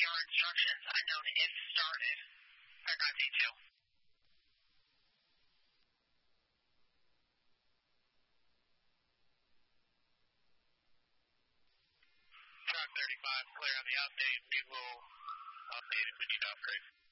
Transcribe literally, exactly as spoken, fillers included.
your instructions unknown if started. Paragraph A two. Track thirty-five, clear on the update. We will update it when you upgrade.